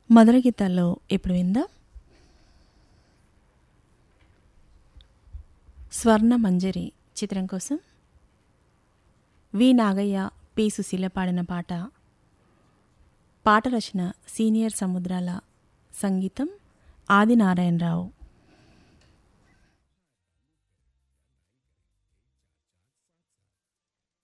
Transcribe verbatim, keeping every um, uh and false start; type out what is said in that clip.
మధుర గీతాల్లో ఇప్పుడు విందాం స్వర్ణ మంజరి చిత్రం కోసం వి నాగయ్య పి సుశీల పాడిన పాట. పాట రచన సీనియర్ సముద్రాల, సంగీతం ఆదినారాయణరావు.